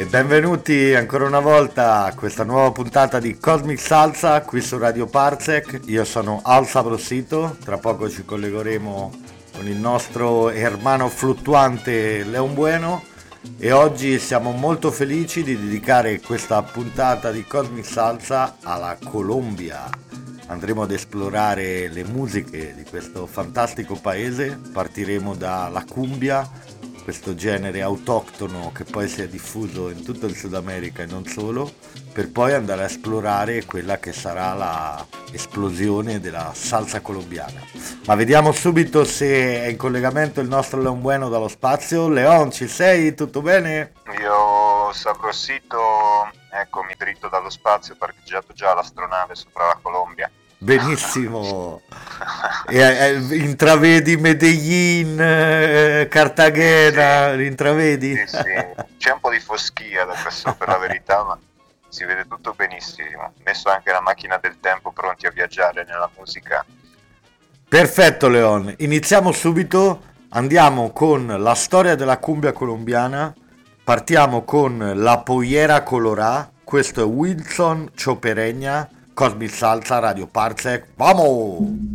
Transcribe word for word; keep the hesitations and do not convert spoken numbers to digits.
E benvenuti ancora una volta a questa nuova puntata di Cosmic Salsa qui su Radio Parsec. Io sono Al Sabrosito, tra poco ci collegheremo con il nostro hermano fluttuante Leon Bueno e oggi siamo molto felici di dedicare questa puntata di Cosmic Salsa alla Colombia. Andremo ad esplorare le musiche di questo fantastico paese, partiremo dalla cumbia, questo genere autoctono che poi si è diffuso in tutto il Sud America e non solo, per poi andare a esplorare quella che sarà la esplosione della salsa colombiana. Ma vediamo subito se è in collegamento il nostro Leon Bueno dallo spazio. Leon, ci sei? Tutto bene? Io Sabrosito, eccomi dritto dallo spazio, parcheggiato già l'astronave sopra la Colombia. Benissimo. E, eh, intravedi Medellin, eh, Cartagena, Sì, intravedi? sì, sì. C'è un po' di foschia da questo per la verità, ma si vede tutto benissimo. Messo anche la macchina del tempo, pronti a viaggiare nella musica. Perfetto Leon, iniziamo subito, andiamo con la storia della cumbia colombiana, partiamo con La Pollera Colorà, questo è Wilson Chopereña, Cosmic Salsa, Radio Parsec, vamos!